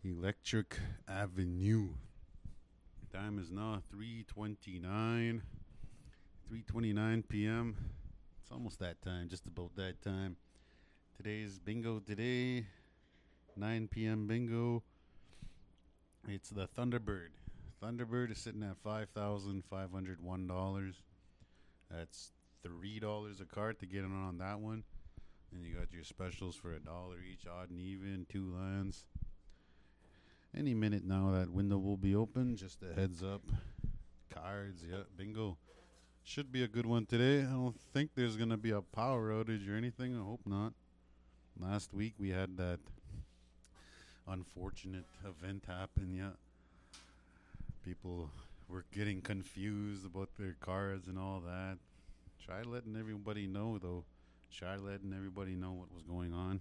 Electric Avenue. Time is now 3:29 p.m. It's almost that time, just about that time. Today's bingo today, 9 p.m. bingo. It's the Thunderbird. Thunderbird is sitting at $5,501. That's $3 a card to get in on that one. And you got your specials for $1 each, odd and even, 2 lands. Any minute now that window will be open. Just a heads up. Cards, yeah, bingo. Should be a good one today. I don't think there's going to be a power outage or anything. I hope not. Last week we had that unfortunate event happen, yeah. People were getting confused about their cards and all that. Try letting everybody know, though. Try letting everybody know what was going on.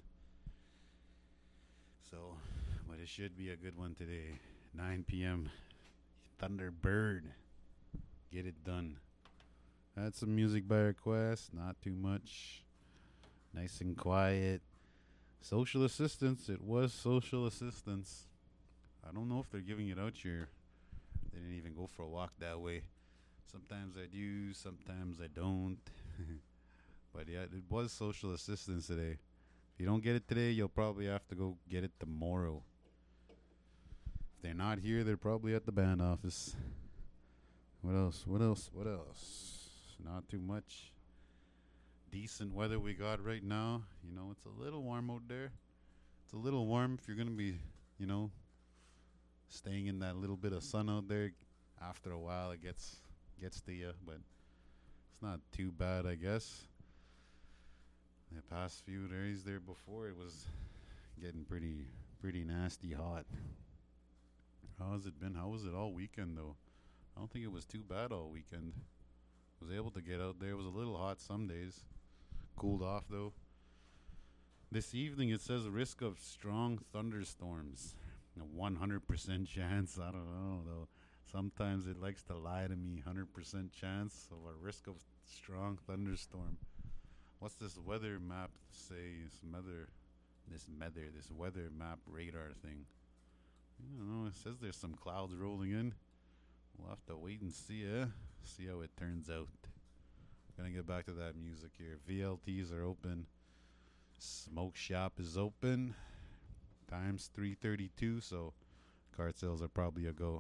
So, but it should be a good one today. 9 p.m. Thunderbird. Get it done. Had some music by request. Not too much. Nice and quiet. Social assistance. It was social assistance. I don't know if they're giving it out here. They didn't even go for a walk that way. Sometimes I do. Sometimes I don't. But yeah, it was social assistance today. If you don't get it today, you'll probably have to go get it tomorrow. If they're not here, they're probably at the band office. What else? Not too much. Decent weather we got right now. You know, it's a little warm out there. It's a little warm if you're going to be, you know, staying in that little bit of sun out there. After a while, it gets to you, but it's not too bad, I guess. The past few days there before, it was getting pretty nasty hot. How has it been? How was it all weekend, though? I don't think it was too bad all weekend. Was able to get out there. It was a little hot some days. Cooled off, though. This evening, it says risk of strong thunderstorms. A 100% chance. I don't know, though. Sometimes it likes to lie to me. 100% chance of a risk of strong thunderstorm. What's this weather map say? This weather map radar thing. I don't know. It says there's some clouds rolling in. We'll have to wait and see, see how it turns out. Gonna get back to that music here. VLTs are open. Smoke shop is open. Time's 3:32, so card sales are probably a go.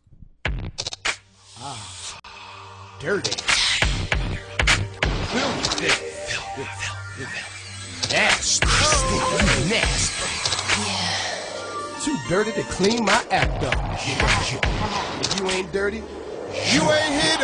Dirty. Filthy. Nasty. Nasty. Yeah. Too dirty to clean my act up. If you ain't dirty, you ain't here